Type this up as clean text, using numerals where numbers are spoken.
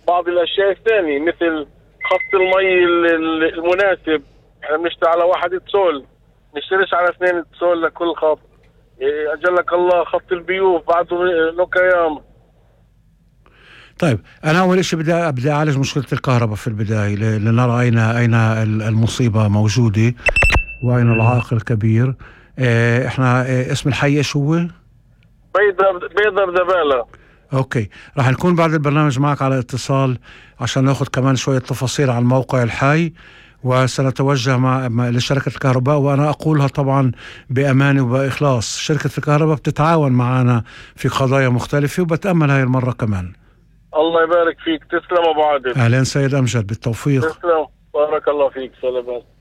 بعض الاشياء الثانية مثل خط المي المناسب. احنا بنشتغل على 1 تسول، نشتريش على 2 تسول لكل خط. اجلك الله خط البيوف بعده له كيام. طيب أنا أول شيء بدي أعالج مشكلة الكهرباء في البداية، لنرى أين المصيبة موجودة وأين العائق الكبير. إحنا اسم الحي إيش هو؟ بيدر دبالة. أوكي، راح نكون بعد البرنامج معك على اتصال عشان نأخذ كمان شوية تفاصيل عن موقع الحي، وسنتوجه مع لشركة الكهرباء. وأنا أقولها طبعا بأمانة وبإخلاص، شركة الكهرباء بتتعاون معنا في قضايا مختلفة، وبتأمل هاي المرة كمان. الله يبارك فيك، تسلم أبو عادل. أهلا سيد أمجد، بالتوفيق. تسلم، بارك الله فيك، سلام.